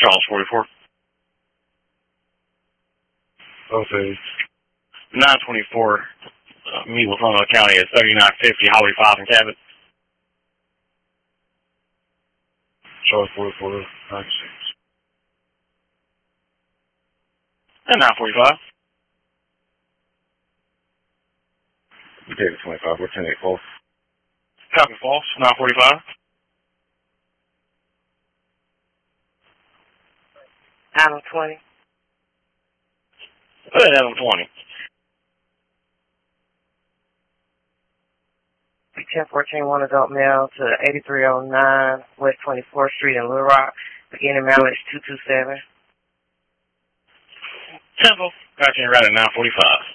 Charles 44. Okay. 924, meet with Roanoke County at 3950 Highway 5 in Cabot. Charles 44, 96. And 945. David 25, we're 10-8 false. Copy false, 945. Adam 20. Go ahead, Adam 20. 1014, one adult male to 8309 West 24th Street in Little Rock. Beginning mileage 227. Temple, got you right at 945.